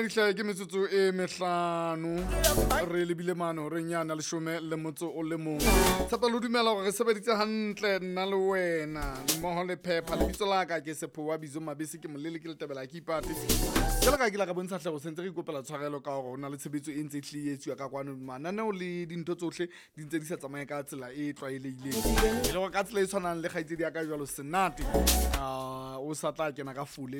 dihlahe ke metsotso e mehlano re lebile mano re nyana le shome le motso o le mong tshepa lo dumela gore re sebeditse hantle nna le wena mmoho le phepha le bitso la ka ke Sephowa Bizo Mabese ke molele ke letebela ke ipate ke le ka ke la ka bontsha tlhego sentse re ikopela tshwarelo ka gore ona le tshebetso e ntse e tlhietswa ka kwano mananeo le dintho tsohle di ntse di sa tsamaye ka tsela e tlwaelehileng e le go ka tsela e tshwanang le kgaitsedi ya ka jwalo senate o sa tla kena ka fule